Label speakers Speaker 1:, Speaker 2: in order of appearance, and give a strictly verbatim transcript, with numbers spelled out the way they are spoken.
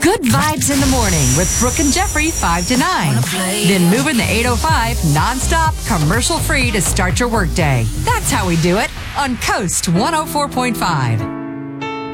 Speaker 1: Good vibes in the morning with Brooke and Jeffrey, five to nine. Then moving the eight oh five nonstop, commercial free to start your workday. That's how we do it on Coast one oh four point five.